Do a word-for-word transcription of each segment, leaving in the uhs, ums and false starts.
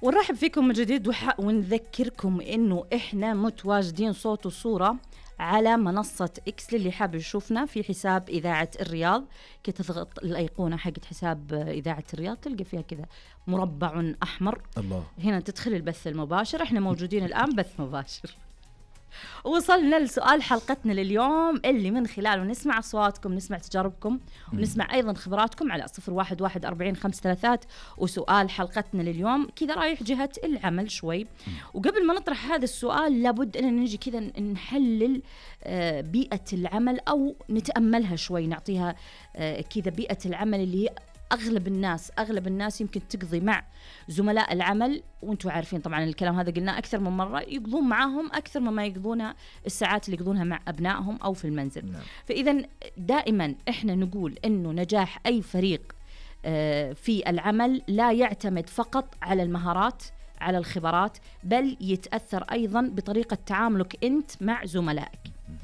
ونرحب فيكم من جديد وح... ونذكركم إنه إحنا متواجدين صوت وصورة على منصة إكس للي حاب يشوفنا في حساب إذاعة الرياض. كي تضغط الأيقونة حقت حساب إذاعة الرياض تلقى فيها كذا مربع أحمر. الله. هنا تدخل البث المباشر. إحنا موجودين الآن بث مباشر. وصلنا لسؤال حلقتنا لليوم اللي من خلاله نسمع أصواتكم، نسمع تجاربكم، ونسمع أيضا خبراتكم على صفر واحد واحد أربعين خمس ثلاثات. وسؤال حلقتنا لليوم كذا رايح جهة العمل شوي. وقبل ما نطرح هذا السؤال لابد أن نجي كذا نحلل بيئة العمل أو نتأملها شوي، نعطيها كذا بيئة العمل اللي هي أغلب الناس أغلب الناس يمكن تقضي مع زملاء العمل، وانتم عارفين طبعا الكلام هذا قلناه أكثر من مرة، يقضون معاهم أكثر مما يقضونها الساعات اللي يقضونها مع أبنائهم أو في المنزل. نعم. فإذا دائما إحنا نقول إنه نجاح أي فريق في العمل لا يعتمد فقط على المهارات، على الخبرات، بل يتأثر أيضا بطريقة تعاملك أنت مع زملائك،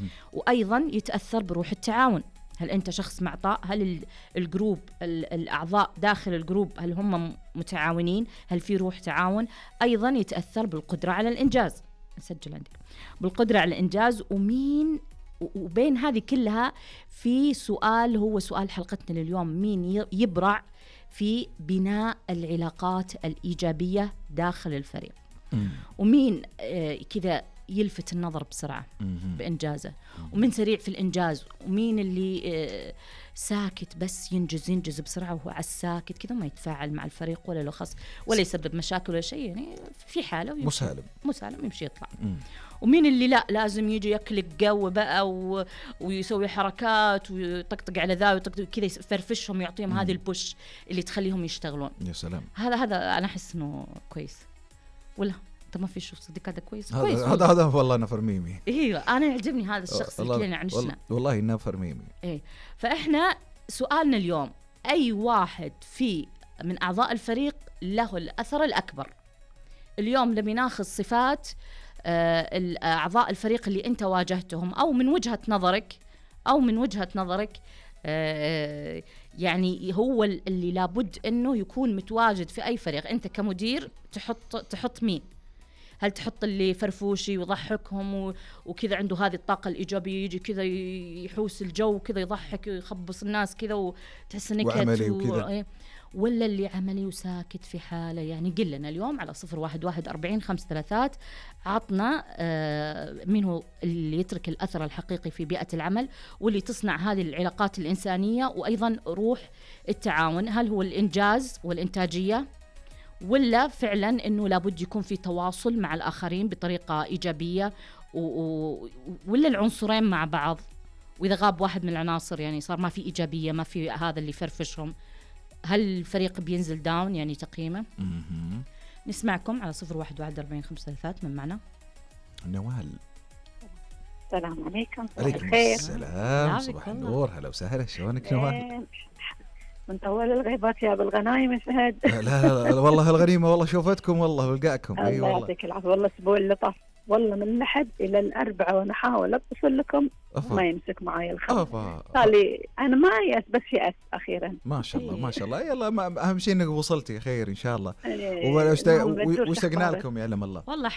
وأيضا يتأثر بروح التعاون. هل أنت شخص معطاء؟ هل الجروب الأعضاء داخل الجروب هل هم متعاونين؟ هل في روح تعاون؟ أيضا يتأثر بالقدرة على الإنجاز. أسجل عندك بالقدرة على الإنجاز. ومين وبين هذه كلها في سؤال هو سؤال حلقتنا لليوم: مين يبرع في بناء العلاقات الإيجابية داخل الفريق؟ م. ومين آه كذا يلفت النظر بسرعة بإنجازه، ومن سريع في الإنجاز، ومين اللي آه ساكت بس ينجز ينجز بسرعة وهو على الساكت كذا ما يتفاعل مع الفريق ولا له خص ولا يسبب مشاكل ولا شيء، يعني في حاله مسالم مسالم يمشي يطلع. مم. ومين اللي لا لازم يجي يكلك جو بقى و... ويسوي حركات ويطقطق على ذا ويطقطق كذا يفرفشهم، يعطيهم هذه البوش اللي تخليهم يشتغلون. يا سلام. هذا هذا أنا أحس إنه كويس ولا أنت ما في شو صدق هذا كويس؟ هذا كويس هذا هذا والله نفر ميمي. إيه أنا يعجبني هذا الشخص اللي كذا عنشنا والله نفر ميمي. إيه فإحنا سؤالنا اليوم: أي واحد في من أعضاء الفريق له الأثر الأكبر؟ اليوم نبي ناخذ صفات آه أعضاء الفريق اللي أنت واجهتهم، أو من وجهة نظرك أو من وجهة نظرك آه يعني هو اللي لابد أنه يكون متواجد في أي فريق. أنت كمدير تحط تحط مين؟ هل تحط اللي فرفوشي ويضحكهم وكذا عنده هذه الطاقة الإيجابية، يجي كذا يحوس الجو كذا يضحك ويخبص الناس كذا وتحس نكت و... ولا اللي عملي وساكت في حاله؟ يعني قل لنا اليوم على صفر واحد واحد أربعين خمس ثلاثات. عطنا آه مين هو اللي يترك الأثر الحقيقي في بيئة العمل واللي تصنع هذه العلاقات الإنسانية وأيضا روح التعاون. هل هو الإنجاز والإنتاجية، ولا فعلا أنه لابد يكون في تواصل مع الآخرين بطريقة إيجابية و... و... ولا العنصرين مع بعض؟ وإذا غاب واحد من العناصر يعني صار ما في إيجابية، ما في هذا اللي فرفشهم، هل الفريق بينزل داون يعني تقييمه؟ نسمعكم على صفر واحد واحد أربعين خمس ثلاثات. من معنا؟ نوال. السلام عليكم. عليكم السلام. صباح النور. هلا وسهلا. شلونك نوال؟ من طول الغيبات يا بالغنايم يا فهد. لا لا لا والله الغنيمة والله شوفتكم والله ولقاكم. أي والله يعطيك العافية. والله أسبوع لطف والله من الأحد إلى الأربعاء وأنا أحاول أتصل لكم ما يمسك معي الخبر. قال لي أنا ما يأس بس يأس أخيرا. ما شاء الله ما شاء الله. يلا ما أهم شيء إنك وصلتي خير إن شاء الله. أيه واشتقنا لكم يعلم الله. والله